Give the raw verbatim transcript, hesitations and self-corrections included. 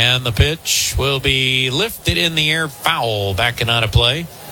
And the pitch will be lifted in the air, foul, backing out of play.